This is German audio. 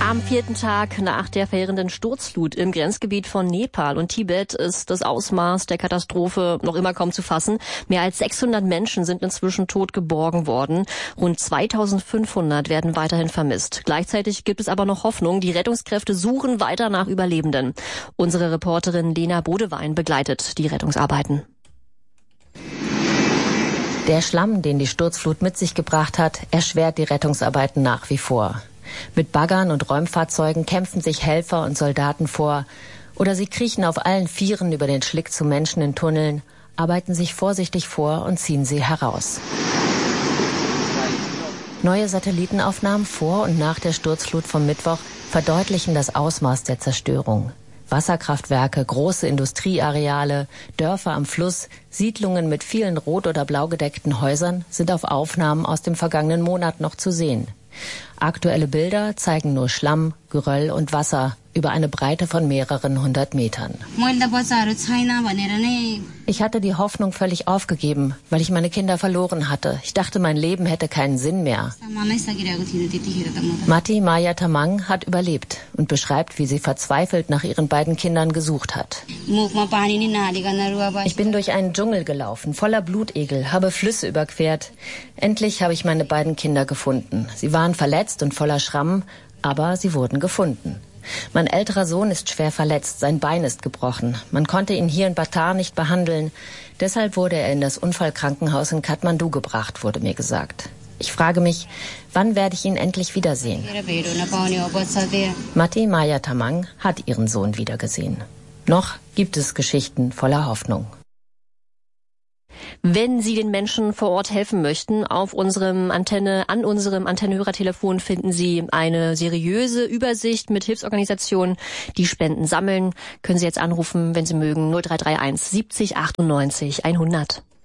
Am 4. Tag nach der verheerenden Sturzflut im Grenzgebiet von Nepal und Tibet ist das Ausmaß der Katastrophe noch immer kaum zu fassen. Mehr als 600 Menschen sind inzwischen tot geborgen worden. Rund 2500 werden weiterhin vermisst. Gleichzeitig gibt es aber noch Hoffnung. Die Rettungskräfte suchen weiter nach Überlebenden. Unsere Reporterin Lena Bodewein begleitet die Rettungsarbeiten. Der Schlamm, den die Sturzflut mit sich gebracht hat, erschwert die Rettungsarbeiten nach wie vor. Mit Baggern und Räumfahrzeugen kämpfen sich Helfer und Soldaten vor. Oder sie kriechen auf allen Vieren über den Schlick zu Menschen in Tunneln, arbeiten sich vorsichtig vor und ziehen sie heraus. Neue Satellitenaufnahmen vor und nach der Sturzflut vom Mittwoch verdeutlichen das Ausmaß der Zerstörung. Wasserkraftwerke, große Industrieareale, Dörfer am Fluss, Siedlungen mit vielen rot- oder blau gedeckten Häusern sind auf Aufnahmen aus dem vergangenen Monat noch zu sehen. Aktuelle Bilder zeigen nur Schlamm, Geröll und Wasser über eine Breite von mehreren 100 Metern. Ich hatte die Hoffnung völlig aufgegeben, weil ich meine Kinder verloren hatte. Ich dachte, mein Leben hätte keinen Sinn mehr. Mati Maya Tamang hat überlebt und beschreibt, wie sie verzweifelt nach ihren beiden Kindern gesucht hat. Ich bin durch einen Dschungel gelaufen, voller Blutegel, habe Flüsse überquert. Endlich habe ich meine beiden Kinder gefunden. Sie waren verletzt und voller Schrammen, aber sie wurden gefunden. Mein älterer Sohn ist schwer verletzt, sein Bein ist gebrochen. Man konnte ihn hier in Batar nicht behandeln. Deshalb wurde er in das Unfallkrankenhaus in Kathmandu gebracht, wurde mir gesagt. Ich frage mich, wann werde ich ihn endlich wiedersehen? Mati Maya Tamang hat ihren Sohn wiedergesehen. Noch gibt es Geschichten voller Hoffnung. Wenn Sie den Menschen vor Ort helfen möchten, an unserem Antennehörertelefon finden Sie eine seriöse Übersicht mit Hilfsorganisationen, die Spenden sammeln. Können Sie jetzt anrufen, wenn Sie mögen, 0331 70 98 100.